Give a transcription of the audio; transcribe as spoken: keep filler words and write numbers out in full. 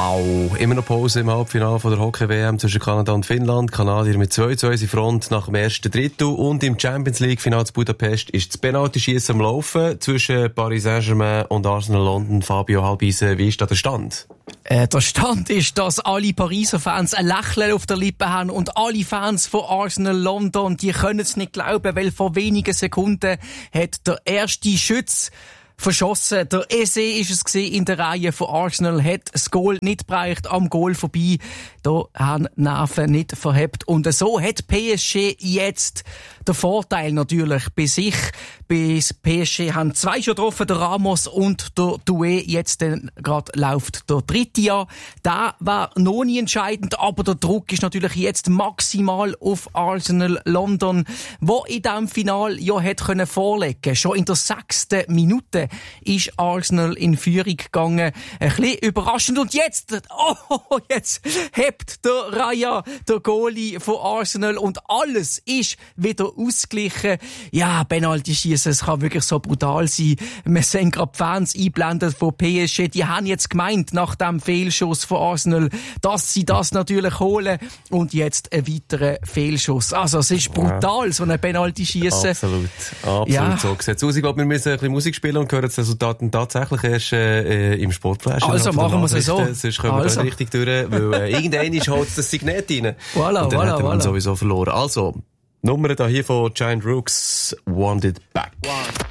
Wow, immer noch Pause im Halbfinale von der Hockey-W M zwischen Kanada und Finnland. Kanadier mit zwei zu eins in Front nach dem ersten Drittel. Und im Champions League-Final zu Budapest ist das Penalty-Schiessen am Laufen zwischen Paris Saint-Germain und Arsenal London. Fabio Halbise, wie ist da der Stand? Äh, der Stand ist, dass alle Pariser Fans ein Lächeln auf der Lippe haben und alle Fans von Arsenal London, die können es nicht glauben, weil vor wenigen Sekunden hat der erste Schütz verschossen. Der Eze ist es gewesen in der Reihe von Arsenal, hat das Goal nicht gereicht, am Goal vorbei. Da haben Nerven nicht verhebt. Und so hat P S G jetzt den Vorteil natürlich bei sich. Bei P S G haben zwei schon getroffen, der Ramos und der Doué. Jetzt gerade läuft der dritte Jahr. Der war noch nie entscheidend, aber der Druck ist natürlich jetzt maximal auf Arsenal London, wo in diesem Final ja hätte können vorlegen. Schon in der sechsten Minute ist Arsenal in Führung gegangen. Ein bisschen überraschend. Und jetzt, oh, jetzt hebt der Raya, der Goalie von Arsenal, und alles ist wieder ausgeglichen. Ja, Penalty-Schiessen, es kann wirklich so brutal sein. Wir sehen gerade Fans einblenden von P S G. Die haben jetzt gemeint, nach dem Fehlschuss von Arsenal, dass sie das natürlich holen. Und jetzt ein weiterer Fehlschuss. Also, es ist brutal, so ein Penalty-Schiessen. Absolut. Absolut. Ja. So sieht es aus. Ich glaube, wir müssen ein bisschen Musik spielen und hören das Resultat tatsächlich erst äh, im Sportflash. Also machen wir es so. Sonst kommen wir also nicht richtig durch, weil äh, irgendwann holt das Signet rein. Voilà, und dann voilà, hat man voilà. sowieso verloren. Also, Nummer da hier von Giant Rooks, Want It Back. One.